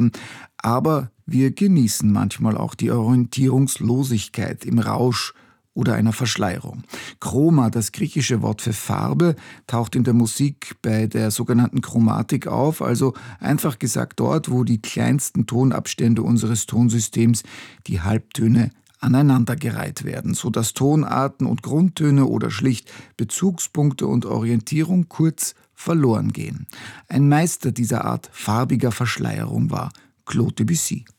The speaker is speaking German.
haben, aber wir genießen manchmal auch die Orientierungslosigkeit im Rausch oder einer Verschleierung. Chroma, das griechische Wort für Farbe, taucht in der Musik bei der sogenannten Chromatik auf, also einfach gesagt dort, wo die kleinsten Tonabstände unseres Tonsystems, die Halbtöne, aneinandergereiht werden, sodass Tonarten und Grundtöne oder schlicht Bezugspunkte und Orientierung kurz verloren gehen. Ein Meister dieser Art farbiger Verschleierung war Claude Debussy.